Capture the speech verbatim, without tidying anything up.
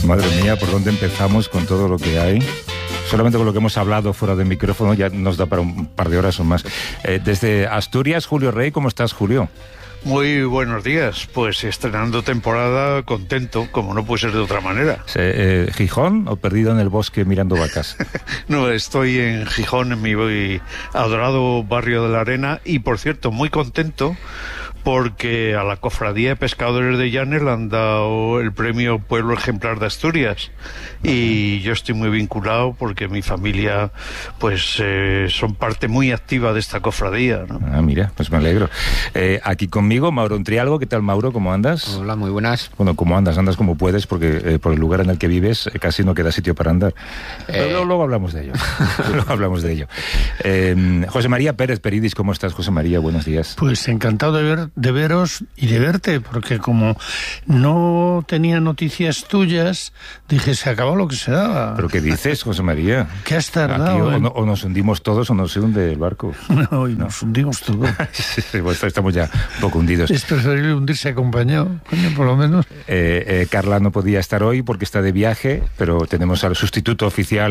Madre mía, ¿por dónde empezamos con todo lo que hay? Solamente con lo que hemos hablado fuera del micrófono ya nos da para un par de horas o más. Eh, desde Asturias, Julio Rey, ¿cómo estás, Julio? Muy buenos días, pues estrenando temporada, contento, como no puede ser de otra manera. Eh, ¿Gijón o perdido en el bosque mirando vacas? No, estoy en Gijón, en mi adorado barrio de la Arena, y por cierto, muy contento porque a la Cofradía de Pescadores de Llanes le han dado el premio Pueblo Ejemplar de Asturias, y yo estoy muy vinculado porque mi familia pues eh, son parte muy activa de esta cofradía, ¿no? Ah, mira, pues me alegro. Eh, aquí conmigo, Mauro Entrialgo. ¿Qué tal, Mauro? ¿Cómo andas? Hola, muy buenas. Bueno, ¿cómo andas? Andas como puedes, porque eh, por el lugar en el que vives eh, casi no queda sitio para andar. Eh... Pero luego hablamos de ello. luego hablamos de ello. Eh, José María Pérez Peridis, ¿cómo estás, José María? Buenos días. Pues encantado de ver de veros y de verte, porque como no tenía noticias tuyas, dije, se acabó lo que se daba. ¿Pero qué dices, José María? ¿Qué has tardado? Aquí, o, en... no, o nos hundimos todos o no se hunde el barco. No, y ¿no? Nos hundimos todos. sí, pues estamos ya un poco hundidos. Es preferible hundirse acompañado, coño, por lo menos. Eh, eh, Carla no podía estar hoy porque está de viaje, pero tenemos al sustituto oficial